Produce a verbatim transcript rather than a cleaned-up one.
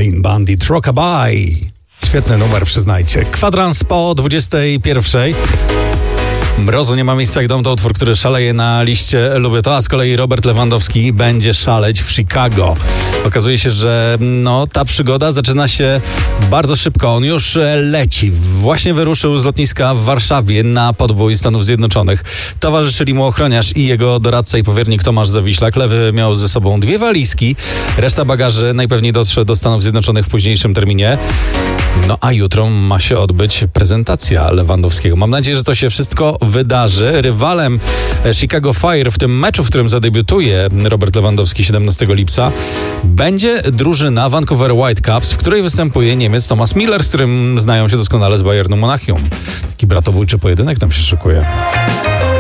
Clean Bandit, Rockabye. Świetny numer, przyznajcie. Kwadrans po dwudziestej pierwszej. Mrozu nie ma miejsca jak dom to utwór, który szaleje na liście Lubię to, a z kolei Robert Lewandowski będzie szaleć w Chicago. Okazuje się, że no, ta przygoda zaczyna się bardzo szybko. On już leci. Właśnie wyruszył z lotniska w Warszawie na podbój Stanów Zjednoczonych. Towarzyszyli mu ochroniarz i jego doradca i powiernik Tomasz Zawiślak. Lewy miał ze sobą dwie walizki. Reszta bagaży najpewniej dotrze do Stanów Zjednoczonych w późniejszym terminie. No a jutro ma się odbyć prezentacja Lewandowskiego. Mam nadzieję, że to się wszystko wydarzy. Rywalem Chicago Fire w tym meczu, w którym zadebiutuje Robert Lewandowski siedemnastego lipca, będzie drużyna Vancouver Whitecaps, w której występuje Niemiec Thomas Müller, z którym znają się doskonale z Bayernu Monachium. Taki bratobójczy pojedynek tam się szykuje.